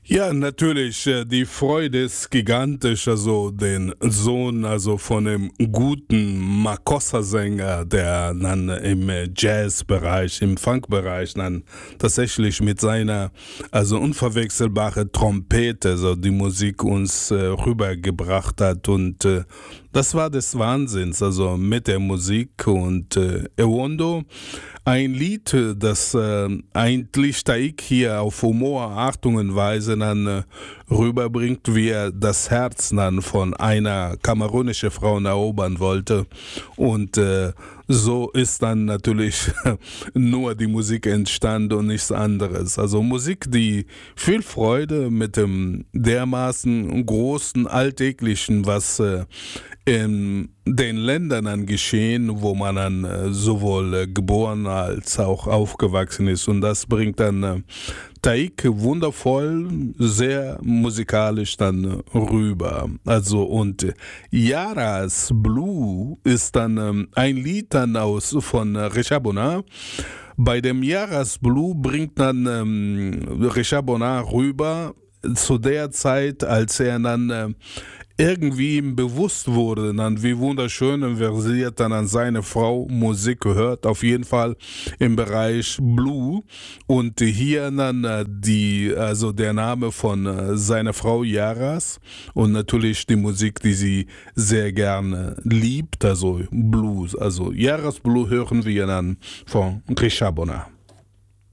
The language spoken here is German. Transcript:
Ja, natürlich, die Freude ist gigantisch, also den Sohn, also von dem guten Makossa-Sänger, der dann im Jazzbereich, im Funkbereich dann tatsächlich mit seiner, also unverwechselbare Trompete, so die Musik uns rübergebracht hat und das war des Wahnsinns, also mit der Musik und Ewondo, ein Lied, das eigentlich Taik hier auf Humor, Achtung und Weise dann rüberbringt, wie er das Herz dann von einer kamerunischen Frau erobern wollte. Und so ist dann natürlich nur die Musik entstanden und nichts anderes. Also Musik, die viel Freude mit dem dermaßen großen Alltäglichen, was in den Ländern dann geschehen, wo man dann sowohl geboren als auch aufgewachsen ist. Und das bringt dann Taik wundervoll, sehr musikalisch dann rüber. Also und Yaras Blue ist dann ein Lied dann von Richard Bonnat. Bei dem Yaras Blue bringt dann Richard Bonnat rüber zu der Zeit, als er dann irgendwie ihm bewusst wurde, dann wie wunderschön und versiert dann an seine Frau Musik gehört, auf jeden Fall im Bereich Blue und hier dann also der Name von seiner Frau Yaras und natürlich die Musik, die sie sehr gerne liebt, also Blues, also Yaras Blue hören wir dann von Richard Bonnat.